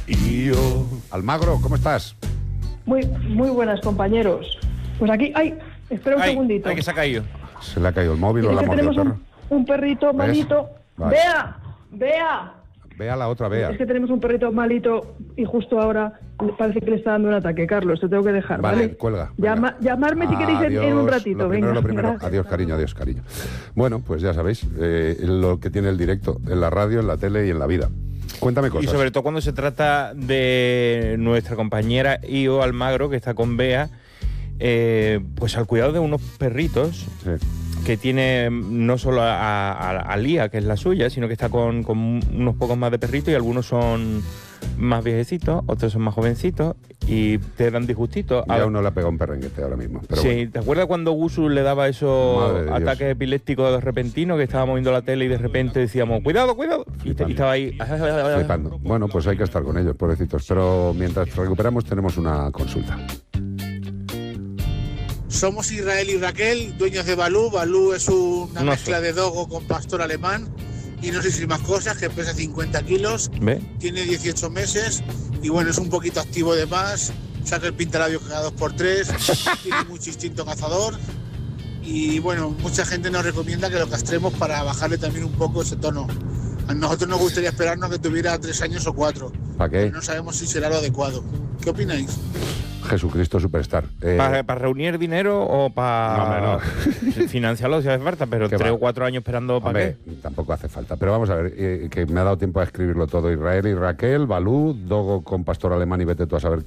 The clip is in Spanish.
Y yo... Almagro, ¿cómo estás? Muy buenas, compañeros. Pues aquí, espera un segundito. Ay, que se ha caído. ¿Se le ha caído el móvil o Es la que mordido el tenemos perro? un perrito malito. Vale. ¡Vea! Vea la otra, vea. Es que tenemos un perrito malito y justo ahora parece que le está dando un ataque. Carlos, te tengo que dejar, ¿vale? Cuelga. Llamarme si queréis en un ratito. Lo primero. Gracias. Adiós, cariño. Bueno, pues ya sabéis, lo que tiene el directo, en la radio, en la tele y en la vida. Cuéntame cosas. Y sobre todo cuando se trata de nuestra compañera Io Almagro, que está con Bea, pues al cuidado de unos perritos. Sí. Que tiene no solo a Lía, que es la suya, sino que está con unos pocos más de perritos, y algunos son más viejecitos, otros son más jovencitos y te dan disgustito. Ya uno le ha pegado un perrenguete ahora mismo. Pero sí, bueno. ¿te acuerdas cuando Gusu le daba esos ataques epilépticos repentinos, que estábamos viendo la tele y de repente decíamos, cuidado, y estaba ahí flipando? Bueno, pues hay que estar con ellos, pobrecitos. Pero mientras recuperamos tenemos una consulta. Somos Israel y Raquel, dueños de Balú. Balú es una mezcla de dogo con pastor alemán y no sé si más cosas, que pesa 50 kilos, ¿Ve? tiene 18 meses y bueno, es un poquito activo de más, saca el pintalabio cada 2x3, tiene mucho instinto cazador y bueno, mucha gente nos recomienda que lo castremos para bajarle también un poco ese tono. A nosotros nos gustaría esperarnos que tuviera 3 años o 4. ¿Para qué? Pero no sabemos si será lo adecuado. ¿Qué opináis? Jesucristo Superstar. ¿Para reunir dinero o para financiarlo si hace falta? Pero 3 o 4 años esperando para qué. Tampoco hace falta. Pero vamos a ver, que me ha dado tiempo a escribirlo todo. Israel y Raquel, Balú, dogo con pastor alemán y vete tú a saber